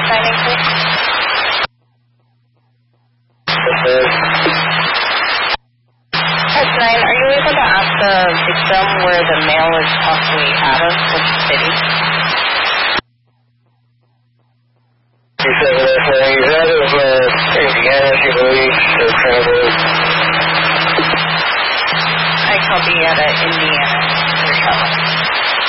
signing, please? Test 9, are you able to ask the victim where the mail is possibly out of, which city? He's out of Indiana, she believes, to travel. I copy out of Indiana for travel.